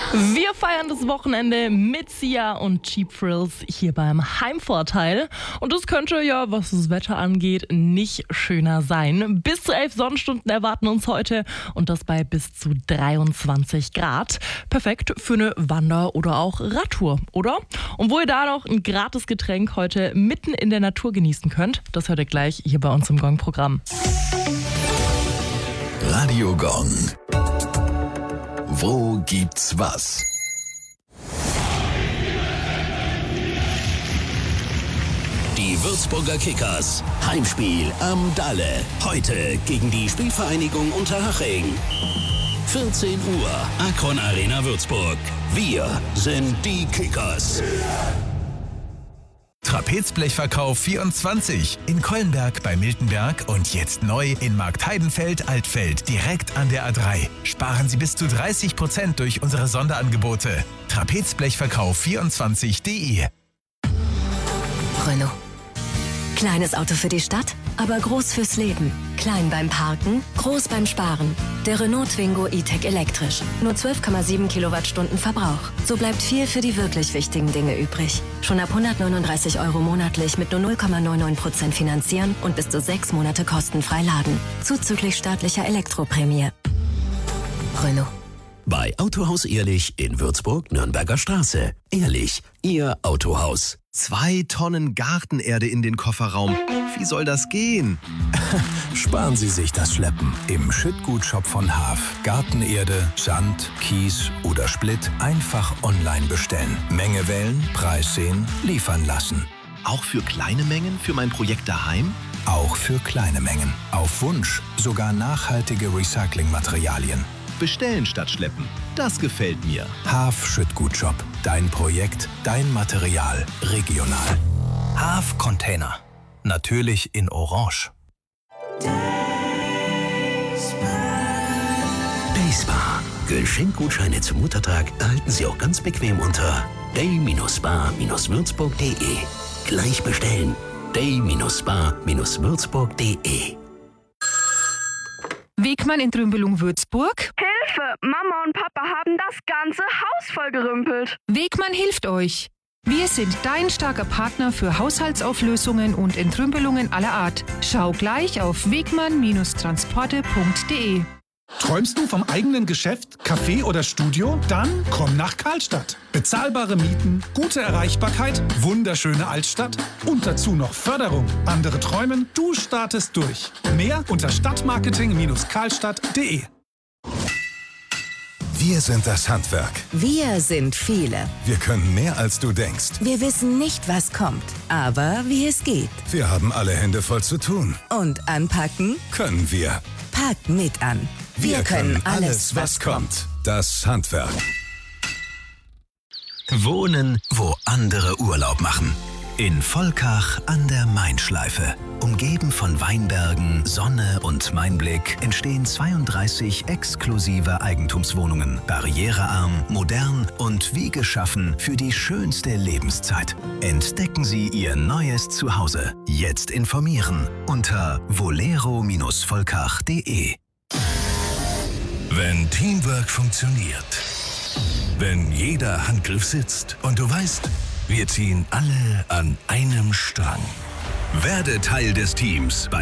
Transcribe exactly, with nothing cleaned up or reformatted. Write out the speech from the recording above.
Wir feiern das Wochenende mit Sia und Cheap Thrills hier beim Heimvorteil. Und das könnte ja, was das Wetter angeht, nicht schöner sein. Bis zu elf Sonnenstunden erwarten uns heute und das bei bis zu dreiundzwanzig Grad. Perfekt für eine Wander- oder auch Radtour, oder? Und wo ihr da noch ein gratis Getränk heute mitten in der Natur genießen könnt, das hört ihr gleich hier bei uns im Gong-Programm. Radio Gong. Wo gibt's was? Die Würzburger Kickers. Heimspiel am Dalle. Heute gegen die Spielvereinigung Unterhaching. vierzehn Uhr, Akron Arena Würzburg. Wir sind die Kickers. Trapezblechverkauf vierundzwanzig in Kollenberg bei Miltenberg und jetzt neu in Marktheidenfeld-Altfeld direkt an der A drei. Sparen Sie bis zu dreißig Prozent durch unsere Sonderangebote. Trapezblechverkauf vierundzwanzig punkt de. Renault. Kleines Auto für die Stadt, aber groß fürs Leben. Klein beim Parken, groß beim Sparen. Der Renault Twingo E-Tech elektrisch. Nur zwölf Komma sieben Kilowattstunden Verbrauch. So bleibt viel für die wirklich wichtigen Dinge übrig. Schon ab hundertneununddreißig Euro monatlich mit nur null Komma neunundneunzig Prozent finanzieren und bis zu sechs Monate kostenfrei laden. Zuzüglich staatlicher Elektroprämie. Renault. Bei Autohaus Ehrlich in Würzburg, Nürnberger Straße. Ehrlich, Ihr Autohaus. Zwei Tonnen Gartenerde in den Kofferraum. Wie soll das gehen? Sparen Sie sich das Schleppen. Im Schüttgutshop von Haaf. Gartenerde, Sand, Kies oder Splitt einfach online bestellen. Menge wählen, Preis sehen, liefern lassen. Auch für kleine Mengen für mein Projekt daheim? Auch für kleine Mengen. Auf Wunsch sogar nachhaltige Recyclingmaterialien. Bestellen statt schleppen. Das gefällt mir. Haaf Schüttgutshop. Dein Projekt, dein Material. Regional. Haaf Container. Natürlich in Orange. Dayspa. Geschenkgutscheine zum Muttertag erhalten Sie auch ganz bequem unter day spa würzburg punkt de. Gleich bestellen. day spa würzburg punkt de. Wegmann in Trümbelung Würzburg. Hilfe! Mama und Papa haben das ganze Haus vollgerümpelt. Wegmann hilft euch. Wir sind dein starker Partner für Haushaltsauflösungen und Entrümpelungen aller Art. Schau gleich auf wegmann transporte punkt de. Träumst du vom eigenen Geschäft, Café oder Studio? Dann komm nach Karlstadt. Bezahlbare Mieten, gute Erreichbarkeit, wunderschöne Altstadt und dazu noch Förderung. Andere träumen, du startest durch. Mehr unter stadtmarketing karlstadt punkt de. Wir sind das Handwerk. Wir sind viele. Wir können mehr als du denkst. Wir wissen nicht, was kommt, aber wie es geht. Wir haben alle Hände voll zu tun. Und anpacken? Können wir. Packt mit an. Wir, wir können alles, was kommt. Das Handwerk. Wohnen, wo andere Urlaub machen. In Volkach an der Mainschleife. Umgeben von Weinbergen, Sonne und Mainblick entstehen zweiunddreißig exklusive Eigentumswohnungen. Barrierearm, modern und wie geschaffen für die schönste Lebenszeit. Entdecken Sie Ihr neues Zuhause. Jetzt informieren unter volero volkach punkt de. Wenn Teamwork funktioniert, wenn jeder Handgriff sitzt und du weißt, wir ziehen alle an einem Strang. Werde Teil des Teams bei